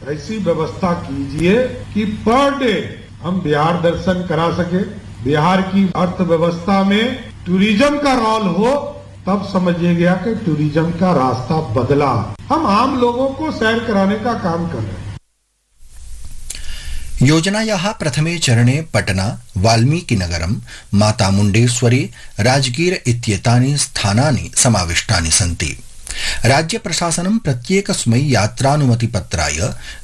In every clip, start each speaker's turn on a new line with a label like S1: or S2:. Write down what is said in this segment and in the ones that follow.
S1: ऐसी व्यवस्था कीजिए कि पर डे हम बिहार दर्शन करा सके। बिहार की अर्थव्यवस्था में टूरिज्म का रोल हो, तब समझिएगा कि टूरिज्म का रास्ता बदला। हम आम लोगों को सैर कराने का काम कर रहे हैं।
S2: योजनायाः प्रथमे चरणे पटना, वाल्मीकिनगरं, मातामुण्डेश्वरी, राजगीर इत्येतानि स्थानानि समाविष्टानि सन्ति। राज्यप्रशासनं प्रत्येकस्मै यात्रानुमतिपत्राय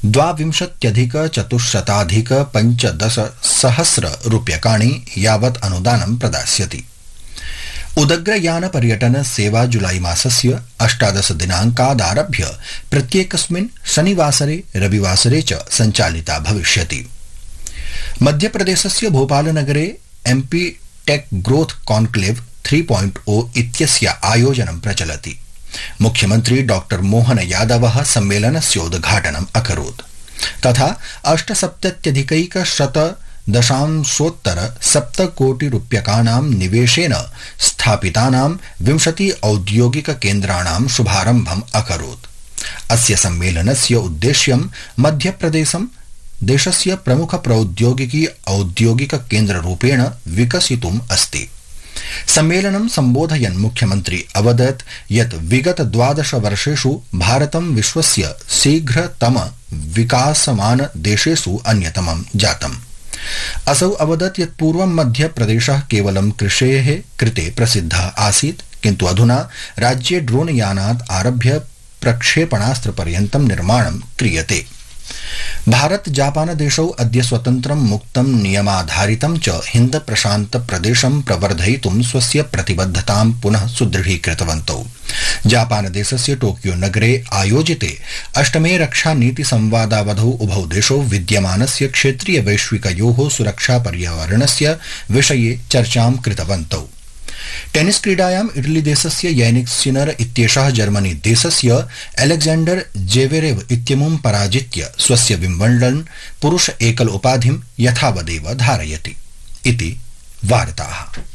S2: 22,450,000 रूप्यकाणि यावत् अनुदानं प्रदास्यति। उदग्रयान पर्यटन सेवा जुलाई मासस्य 18 दिनाङ्कादारभ्य प्रत्येकस्मिन् शनिवासरे रविवासरे च सञ्चालिता भविष्यति। मध्यप्रदेशस्य भोपालनगरे एमपी टेक ग्रोथ कॉन्क्लेव 3.0 इत्यस्य आयोजनं प्रचलति। मुख्यमंत्री डॉक्टर मोहन यादवः सम्मेलनस्योद्घाटनम् अकरोत्। तथा 8,97,100,7 कोटि रूप्यकाणां निवेशेन स्थापितानां 20 औद्योगिककेन्द्राणां शुभारम्भम् अकरोत्। अस्य सम्मेलनस्य उद्देश्यं मध्यप्रदेशं देशस्य प्रमुख प्रौद्योगिकी औद्योगिक केन्द्ररूपेण विकसितुम् अस्ति। सम्मेलनं सम्बोधयन् मुख्यमंत्री अवदत् यत् विगत 12 वर्षेषु भारतं विश्वस्य शीघ्रतम विकासमान देशेषु अन्यतमं जातम्। असौ अवदत् यत् पूर्वं मध्यप्रदेशः केवलं कृषेः कृते प्रसिद्धः आसीत्, किन्तु अधुना राज्ये ड्रोन यानात् आरभ्य प्रक्षेपणास्त्रपर्यन्तं निर्माणं क्रियते। भारत जापान देशौ अद्य स्वतन्त्रं मुक्तं नियमाधारितं च हिन्द प्रशान्त प्रदेशं प्रवर्धयितुं स्वस्य प्रतिबद्धतां पुनः सुदृढीकृतवन्तौ। जापान देशस्य टोकियो नगरे आयोजिते 8मे रक्षा नीति संवादावधौ उभौ देशौ विद्यमानस्य क्षेत्रीय वैश्विकयोः सुरक्षा पर्यावरणस्य विषये चर्चां कृतवन्तौ। टेनिस क्रीडायाम् इटली देशस्य यैनिक सिनर इत्येषः जर्मनी देशस्य अलेक्जेंडर जेवेरेव इत्यमुं पराजित्य स्वस्य विम्बल्डन् पुरुष एकल उपाधिं यथावदेव धारयति इति वार्ताः।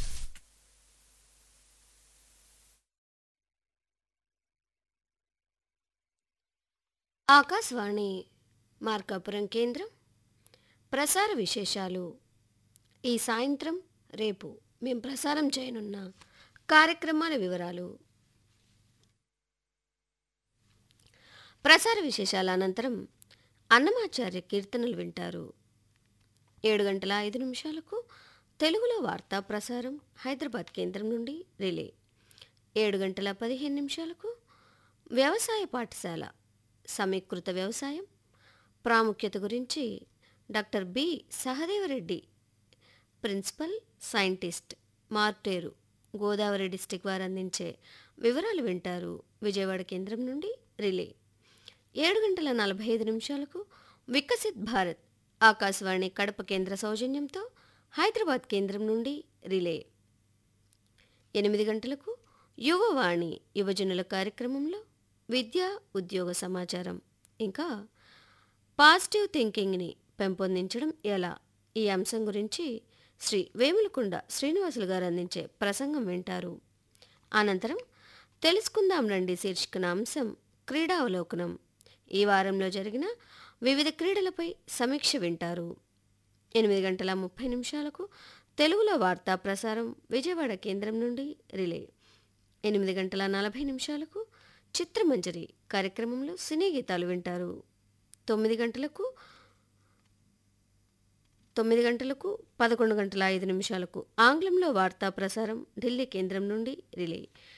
S3: ఆకాశవాణి మార్కాపురం కేంద్రం ప్రసార విశేషాలు. ఈ సాయంత్రం రేపు మేము ప్రసారం చేయనున్న కార్యక్రమాల వివరాలు. ప్రసార విశేషాల అనంతరం అన్నమాచార్య కీర్తనలు వింటారు. 7:05 తెలుగులో వార్తా ప్రసారం హైదరాబాద్ కేంద్రం నుండి రిలే. 7:15 వ్యవసాయ పాఠశాల సమీకృత వ్యవసాయం ప్రాముఖ్యత గురించి doctor B Sahadeva Reddy, principal scientist, Marteru, Godavari district వారు అందించే వివరాలు వింటారు. విజయవాడ కేంద్రం నుండి రిలే. 7:45 వికసిత్ భారత్ ఆకాశవాణి కడప కేంద్ర సౌజన్యంతో హైదరాబాద్ కేంద్రం నుండి రిలే. 8 యువవాణి యువజనుల కార్యక్రమంలో విద్యా ఉద్యోగ సమాచారం, ఇంకా పాజిటివ్ థింకింగ్ని పెంపొందించడం ఎలా, ఈ అంశం గురించి శ్రీ వేములకొండ శ్రీనివాసులు గారు అందించే ప్రసంగం వింటారు. అనంతరం తెలుసుకుందాం రండి శీర్షికన అంశం క్రీడావలోకనం. ఈ వారంలో జరిగిన వివిధ క్రీడలపై సమీక్ష వింటారు. 8:30 తెలుగులో వార్తా ప్రసారం విజయవాడ కేంద్రం నుండి రిలే. 8:40 చిత్రమంజరి కార్యక్రమంలో సినీ గీతాలు వింటారు. 9 గంటలకు 11:05 ఆంగ్లంలో వార్తా ప్రసారం ఢిల్లీ కేంద్రం నుండి రిలే.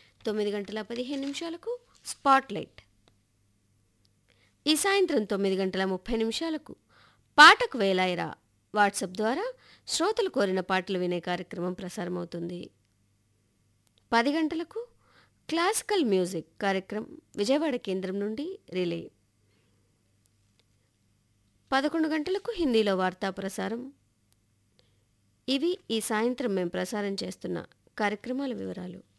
S3: 9:15 స్పాట్లైట్. ఈ సాయంత్రం 9:30 పాటకు వేలాయిరా వాట్సాప్ ద్వారా శ్రోతలు కోరిన పాటలు వినే కార్యక్రమం ప్రసారమవుతుంది. 10 గంటలకు క్లాసికల్ మ్యూజిక్ కార్యక్రమం విజయవాడ కేంద్రం నుండి రిలే. 11 గంటలకు హిందీలో వార్తా ప్రసారం. ఇవి ఈ సాయంత్రం మేము ప్రసారం చేస్తున్న కార్యక్రమాల వివరాలు.